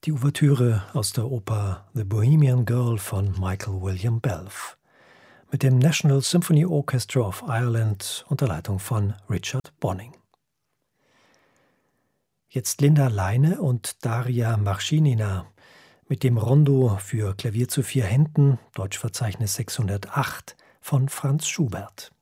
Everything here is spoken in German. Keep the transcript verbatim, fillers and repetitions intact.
Die Ouvertüre aus der Oper The Bohemian Girl von Michael William Belf mit dem National Symphony Orchestra of Ireland unter Leitung von Richard Bonning. Jetzt Linda Leine und Daria Marschinina mit dem Rondo für Klavier zu vier Händen, Deutschverzeichnis sechshundertacht von Franz Schubert.